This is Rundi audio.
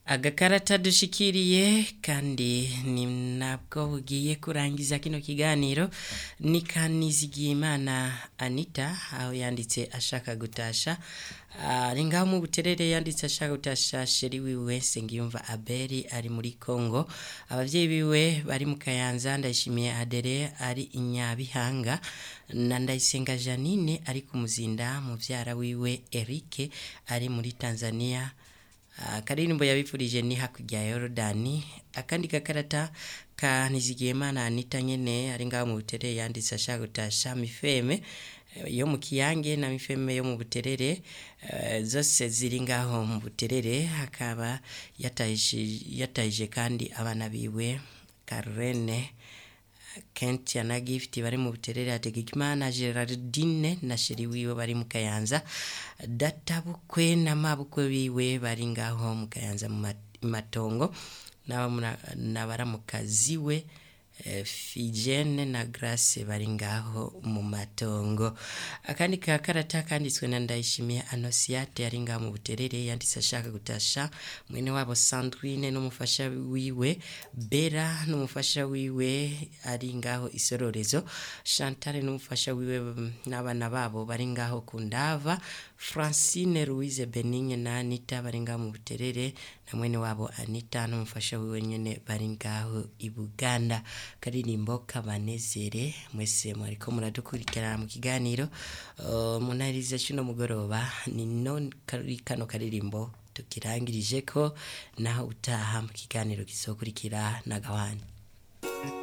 Agakarata dushikiriye kandi ni nabwo bugiye kurangiza kino kiganiro ni Kanizigiyimana Anita aho yanditse ashaka gutasha ari ngaho mu Buterere yanditse ashaka gutasha sheri wiwe Sengiyumva Abeli ari muri Kongo, abavyeyi biwe bari mu Kayanza, Ndayishimiye Adere ari Inyabihanga na Ndayisenga Janine ari ku Muzinda, muvyara wiwe Eric ari muri Tanzania. Karirimbo yabifurije ni hakurya ya Yorodani. Akandi gakarata Kanizigiyimana Anita nyene ari ngaho mu Buterere yanditse ashaka gutasha Mifeme yo mu Kiyange na Mifeme yo mu Buterere, zose ziri ngaho mu Buterere. Hakaba yatayije kandi abana biwe Karene Kentia na Gift bari mu Buterere, Hategekimana Gerardine na sheri wiwe bari mu Kayanza, databukwe na mabukwe biwe bari ngaho mu Kayanza mu Matongo, n'abaramukazi we Figene na Grace bari ngaho mu Matongo. Akandi kakarata kanditswe na Ndayishimiye Anosiate ari ngaho mu Buterere yanditse ashaka gutasha mwene wabo Sandrine n'umufasha wiwe Bera n'umufasha wiwe ari ngaho Isororezo, Chantal n'umufasha wiwe n'abana babo bari ngaho ku Ndava, Francine Louise Benigne na Anita bari ngaho mu Buterere, na mwene wabo Anita n'umufasha wiwe nyene bari ngaho i Buganda. Karirimbo kabanezere mwese mwariko muradukurikirana mu kiganiro munarize cyuno mugoroba, ni non kano karirimbo tukirangirije ko naho utaha mu kiganiro kizokurikira na Gawani.